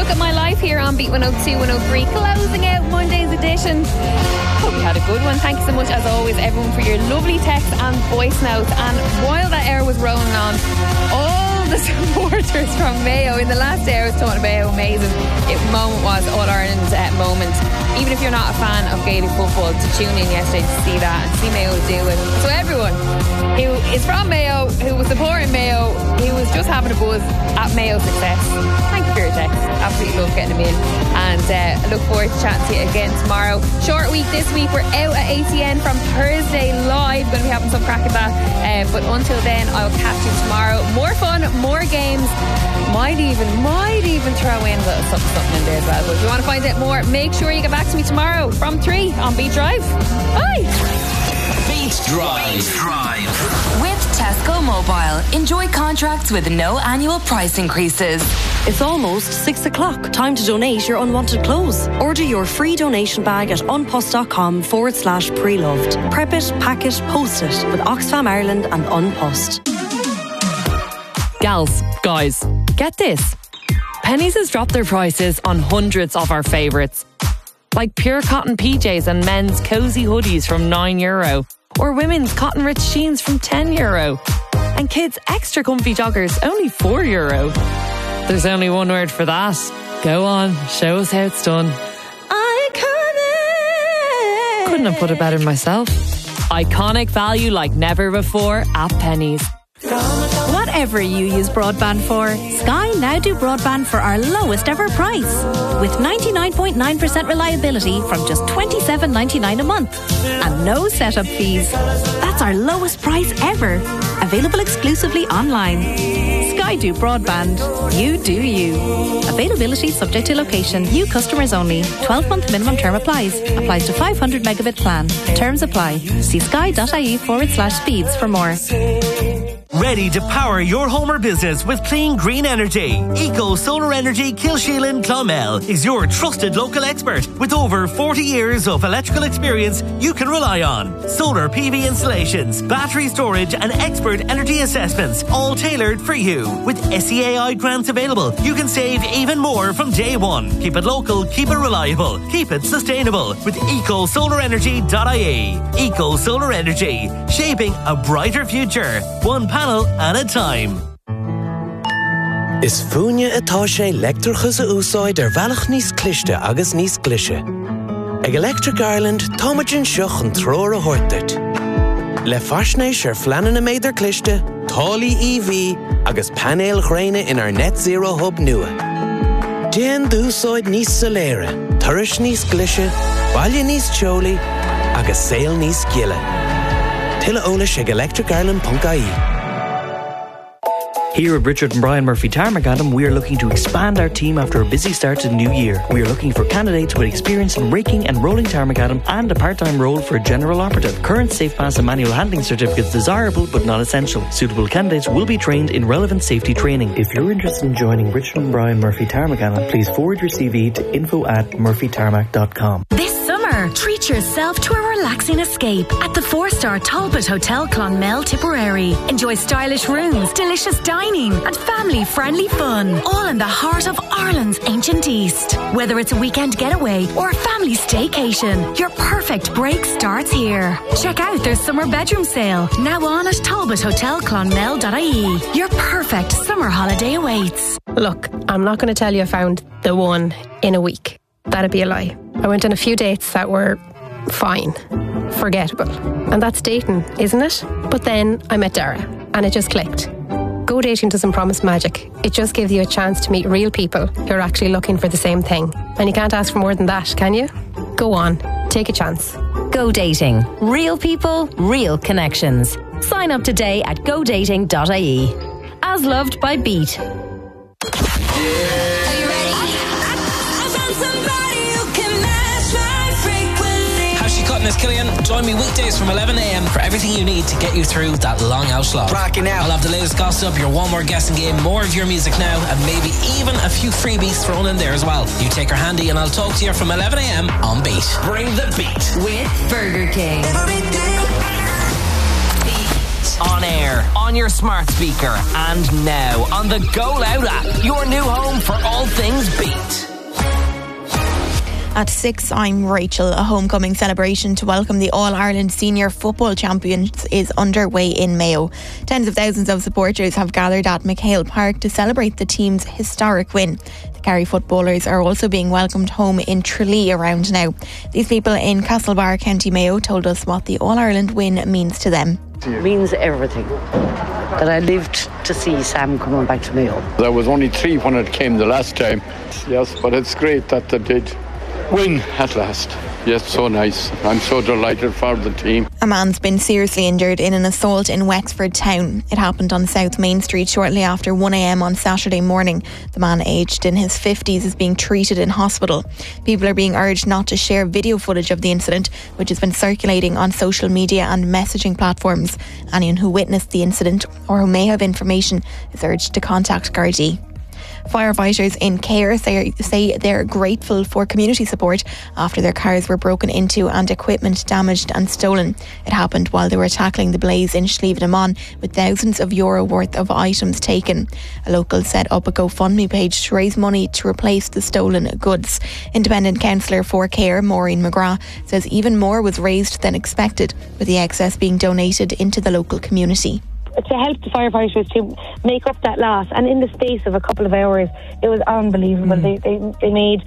Look at My Life here on Beat 102, 103, closing out Monday's edition. Hope you had a good one. Thank you so much, as always, everyone, for your lovely texts and voice notes. And while that hour was rolling on, all the supporters from Mayo in the last hour was talking about how amazing it moment was, All-Ireland moment. Even if you're not a fan of Gaelic football, to tune in yesterday to see that and see Mayo do it. So everyone who is from Mayo, who was supporting Mayo, who was just having a buzz at Mayo's success, thank you for your text. Absolutely love getting them in. And I look forward to chatting to you again tomorrow. Short week this week. We're out at ATN from Thursday live. Going to be having some crack at that. But until then, I'll catch you tomorrow. More fun, more games. Might even throw in a little something in there as well. But if you want to find out more, make sure you get back to me tomorrow from 3 on Beat Drive. Bye. Beat Drive. With Tesco Mobile, enjoy contracts with no annual price increases. It's almost 6 o'clock. Time to donate your unwanted clothes. Order your free donation bag at unpost.com/pre-loved. Prep it, pack it, post it with Oxfam Ireland and Unpost. Gals, guys, get this. Penneys has dropped their prices on hundreds of our favourites. Like pure cotton PJs and men's cosy hoodies from €9. Or women's cotton rich jeans from €10. And kids' extra comfy joggers only €4. There's only one word for that. Go on, show us how it's done. Iconic! Couldn't have put it better myself. Iconic value like never before at Penneys. Whatever you use broadband for, Sky now do broadband for our lowest ever price. With 99.9% reliability from just $27.99 a month. And no setup fees. That's our lowest price ever. Available exclusively online. Sky do broadband. You do you. Availability subject to location. New customers only. 12-month minimum term applies. Applies to 500 megabit plan. Terms apply. See sky.ie/speeds for more. Ready to power your home or business with clean green energy? Eco Solar Energy Kilsheelan Clonmel is your trusted local expert with over 40 years of electrical experience you can rely on. Solar PV installations, battery storage and expert energy assessments, all tailored for you. With SEAI grants available, you can save even more from day one. Keep it local, keep it reliable, keep it sustainable with ecosolarenergy.ie. Eco Solar Energy, shaping a brighter future. One panel at a time. Is fúine atá sé leictreachas a úsáid bhealach níos cliste agus níos clise. Ag Electric Ireland, táimeann seach an tróir a thuirteart. Le faisnéis fleanan na méidir cliste, tálaí EV agus panéil ghréine in our net zero hub nua. Déan d'úsáid níos soléire, turais níos clise, baile níos teolaí agus saol níos giile. Tuilleadh eolais ag electricireland.ie. Here at Richard and Brian Murphy Tarmagadam, we are looking to expand our team after a busy start to the new year. We are looking for candidates with experience in raking and rolling Tarmagadam and a part-time role for a general operative. Current safe pass and manual handling certificates desirable but not essential. Suitable candidates will be trained in relevant safety training. If you're interested in joining Richard and Brian Murphy Tarmagadam, please forward your CV to info@murphytarmac.com. This summer, treat yourself to a relaxing escape at the 4-star Talbot Hotel Clonmel, Tipperary. Enjoy stylish rooms, delicious dining and family-friendly fun, all in the heart of Ireland's ancient East. Whether it's a weekend getaway or a family staycation, your perfect break starts here. Check out their summer bedroom sale, now on at talbothotelclonmel.ie. Your perfect summer holiday awaits. Look, I'm not going to tell you I found the one in a week. That'd be a lie. I went on a few dates that were fine, forgettable. And that's dating, isn't it? But then I met Dara and it just clicked. Go Dating doesn't promise magic. It just gives you a chance to meet real people who are actually looking for the same thing. And you can't ask for more than that, can you? Go on, take a chance. Go Dating. Real people, real connections. Sign up today at godating.ie. As loved by Beat. Miss Killian, join me weekdays from 11 a.m. for everything you need to get you through that long out slot. Rocking out. I'll have the latest gossip, your one more guessing game, more of your music now, and maybe even a few freebies thrown in there as well. You take her handy and I'll talk to you from 11 a.m. on Beat. Bring the beat. With Burger King. Beat. on air, on your smart speaker, and now on the Go Loud app, your new home for all things Beat. At 6, I'm Rachel. A homecoming celebration to welcome the All-Ireland Senior Football Champions is underway in Mayo. Tens of thousands of supporters have gathered at McHale Park to celebrate the team's historic win. The Kerry footballers are also being welcomed home in Tralee around now. These people in Castlebar, County Mayo, told us what the All-Ireland win means to them. It means everything. That I lived to see Sam coming back to Mayo. There was only 3 when it came the last time. Yes, but it's great that they did win at last. Yes, so nice. I'm so delighted for the team. A man's been seriously injured in an assault in Wexford town. It happened on South Main Street shortly after 1 a.m. on Saturday morning. The man, aged in his 50s, is being treated in hospital. People are being urged not to share video footage of the incident, which has been circulating on social media and messaging platforms. Anyone who witnessed the incident or who may have information is urged to contact Gardaí. Firefighters in Cahir say they're grateful for community support after their cars were broken into and equipment damaged and stolen. It happened while they were tackling the blaze in Slieve na Mon, with thousands of euro worth of items taken. A local set up a GoFundMe page to raise money to replace the stolen goods. Independent councillor for Cahir, Maureen McGrath, says even more was raised than expected, with the excess being donated into the local community. To help the firefighters to make up that loss, and in the space of a couple of hours, it was unbelievable. They made,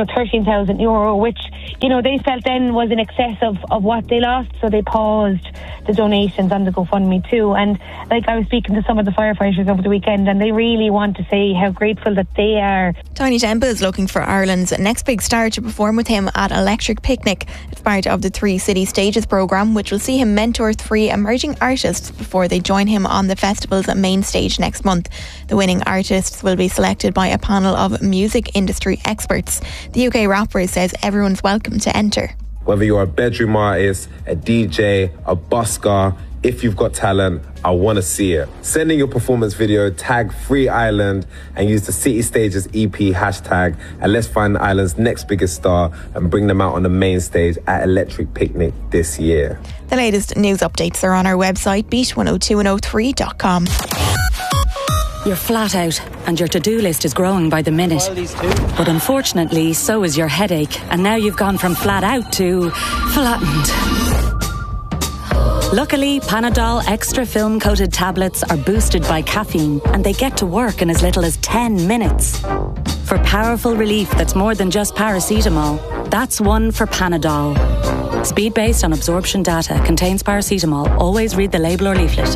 €13,000, which, they felt then was in excess of what they lost, so they paused the donations on the GoFundMe too. And I was speaking to some of the firefighters over the weekend, and they really want to say how grateful that they are. Tiny Tempa is looking for Ireland's next big star to perform with him at Electric Picnic. It's part of the 3 City Stages programme, which will see him mentor 3 emerging artists before they join him on the festival's main stage next month. The winning artists will be selected by a panel of music industry experts. The UK rapper says everyone's welcome to enter. Whether you're a bedroom artist, a DJ, a busker, if you've got talent, I want to see it. Send in your performance video, tag Free Ireland and use the City Stages EP hashtag, and let's find Ireland's next biggest star and bring them out on the main stage at Electric Picnic this year. The latest news updates are on our website, beat102103.com. You're flat out and your to-do list is growing by the minute. But unfortunately, so is your headache, and now you've gone from flat out to flattened. Luckily, Panadol Extra Film Coated tablets are boosted by caffeine, and they get to work in as little as 10 minutes. For powerful relief that's more than just paracetamol, that's one for Panadol. Speed based on absorption data, contains paracetamol. Always read the label or leaflet.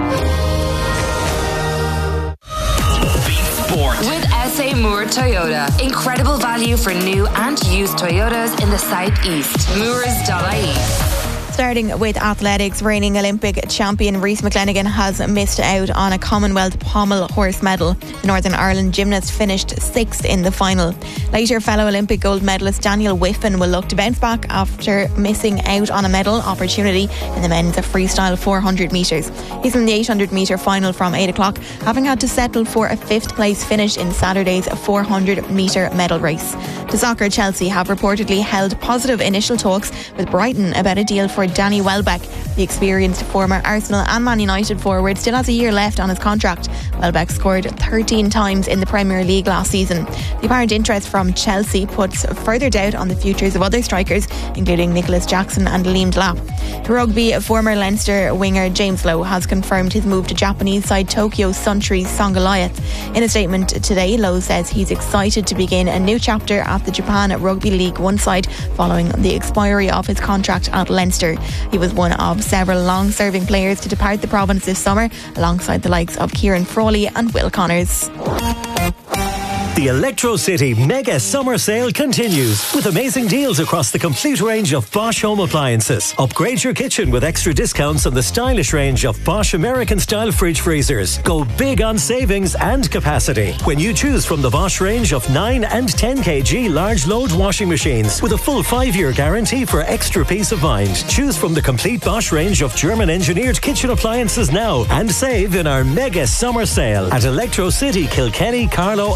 With SA Moore Toyota. Incredible value for new and used Toyotas in the southeast. Moores.ie. Starting with athletics, reigning Olympic champion Rhys McClenaghan has missed out on a Commonwealth pommel horse medal. The Northern Ireland gymnast finished 6th in the final. Later, fellow Olympic gold medalist Daniel Whiffen will look to bounce back after missing out on a medal opportunity in the men's freestyle 400 metres. He's in the 800 metre final from 8 o'clock, having had to settle for a 5th place finish in Saturday's 400 metre medal race. The soccer Chelsea have reportedly held positive initial talks with Brighton about a deal for Danny Welbeck. The experienced former Arsenal and Man United forward still has a year left on his contract. Welbeck scored 13 times in the Premier League last season. The apparent interest from Chelsea puts further doubt on the futures of other strikers, including Nicholas Jackson and Liam Delap. The rugby former Leinster winger James Lowe has confirmed his move to Japanese side Tokyo Suntory Sangoliath. In a statement today, Lowe says he's excited to begin a new chapter at the Japan Rugby League One side following the expiry of his contract at Leinster. He was one of several long-serving players to depart the province this summer, alongside the likes of Kieran Frawley and Will Connors. The Electro City Mega Summer Sale continues with amazing deals across the complete range of Bosch home appliances. Upgrade your kitchen with extra discounts on the stylish range of Bosch American-style fridge freezers. Go big on savings and capacity when you choose from the Bosch range of 9 and 10 kg large load washing machines with a full 5-year guarantee for extra peace of mind. Choose from the complete Bosch range of German-engineered kitchen appliances now and save in our Mega Summer Sale at Electro City, Kilkenny, Carlow and Waterford.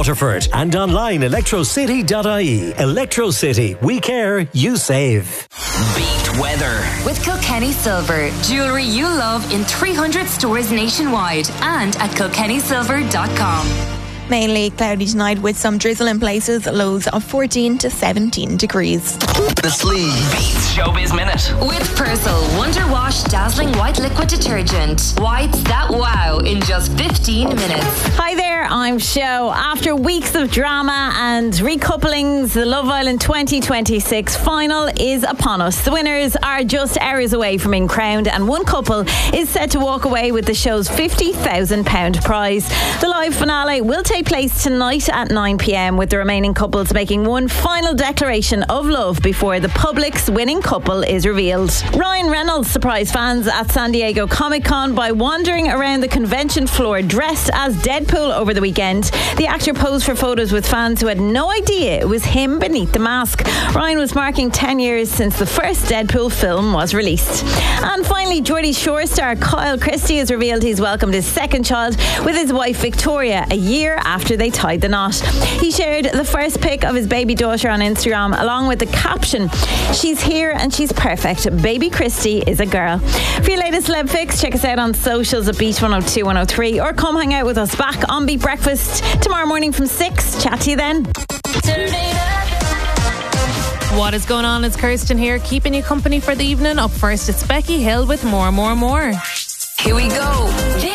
Waterford. And online electrocity.ie. Electro City. We care, you save. Beat weather. With Kilkenny Silver, jewellery you love in 300 stores nationwide and at kilkennysilver.com. Mainly cloudy tonight with some drizzle in places, lows of 14 to 17 degrees. The Sleeve Beats Showbiz Minute. With Persil Wonder Wash Dazzling White Liquid Detergent. Whites that wow in just 15 minutes. Hi there, I'm Sho. After weeks of drama and recouplings, the Love Island 2026 final is upon us. The winners are just hours away from being crowned, and one couple is set to walk away with the show's £50,000 prize. The live finale will take place tonight at 9 p.m, with the remaining couples making one final declaration of love before the public's winning couple is revealed. Ryan Reynolds surprised fans at San Diego Comic-Con by wandering around the convention floor dressed as Deadpool over the weekend. The actor posed for photos with fans who had no idea it was him beneath the mask. Ryan was marking 10 years since the first Deadpool film was released. And finally, Geordie Shore star Kyle Christie has revealed he's welcomed his second child with his wife Victoria a year after they tied the knot. He shared the first pic of his baby daughter on Instagram along with the caption, "She's here and she's perfect. Baby Christie is a girl." For your latest celeb fix, check us out on socials at Beat 102 103 or come hang out with us back on Beat Breakfast tomorrow morning from 6. Chat to you then. What is going on? It's Kirsten here, keeping you company for the evening. Up first, it's Becky Hill with More. Here we go.